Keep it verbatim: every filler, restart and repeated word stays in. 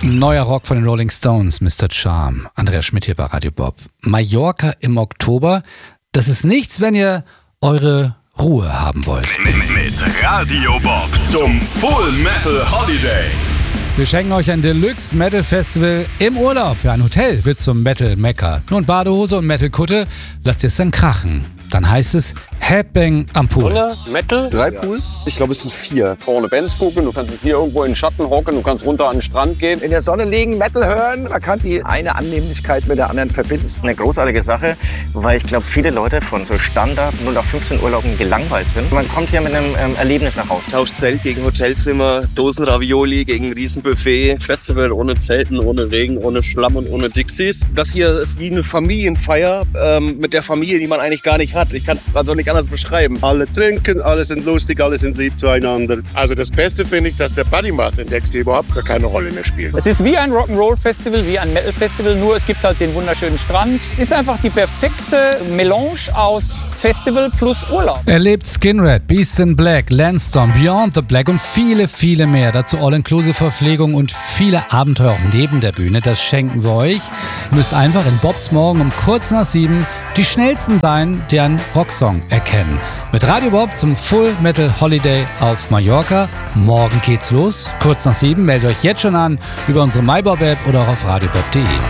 Neuer Rock von den Rolling Stones, Mister Charm. Andreas Schmidt hier bei Radio Bob. Mallorca im Oktober, das ist nichts, wenn ihr eure Ruhe haben wollt. Mit Radio Bob zum Full Metal Holiday. Wir schenken euch ein Deluxe Metal Festival im Urlaub. Ja, ein Hotel wird zum Metal Mekka. Nur in Badehose und Metal Kutte, lasst ihr es dann krachen. Dann heißt es Headbang am Pool. Sonne, Metal. Drei Pools? Ich glaube, es sind vier. Vorne Bands gucken, du kannst hier irgendwo in den Schatten hocken, du kannst runter an den Strand gehen. In der Sonne liegen, Metal hören, man kann die eine Annehmlichkeit mit der anderen verbinden. Das ist eine großartige Sache, weil ich glaube, viele Leute von so Standard null acht fünfzehn Urlauben gelangweilt sind. Man kommt hier mit einem ähm, Erlebnis nach Hause. Tauscht Zelt gegen Hotelzimmer, Dosenravioli gegen Riesenbuffet. Festival ohne Zelten, ohne Regen, ohne Schlamm und ohne Dixies. Das hier ist wie eine Familienfeier ähm, mit der Familie, die man eigentlich gar nicht hat. Ich kann es also nicht anders beschreiben. Alle trinken, alle sind lustig, alle sind lieb zueinander. Also das Beste finde ich, dass der Body Mass Index hier überhaupt gar keine Rolle mehr spielt. Es ist wie ein Rock'n'Roll Festival, wie ein Metal Festival, nur es gibt halt den wunderschönen Strand. Es ist einfach die perfekte Melange aus Festival plus Urlaub. Erlebt Skinred, Beast in Black, Landstorm, Beyond the Black und viele, viele mehr. Dazu All-Inclusive-Verpflegung und viele Abenteuer auch neben der Bühne. Das schenken wir euch. Ihr müsst einfach in Bobs Morgen um kurz nach sieben die Schnellsten sein, die einen Rocksong erkennen. Mit Radio Bob zum Full Metal Holiday auf Mallorca. Morgen geht's los. Kurz nach sieben. Meldet euch jetzt schon an über unsere MyBob-App oder auch auf radiobob punkt de.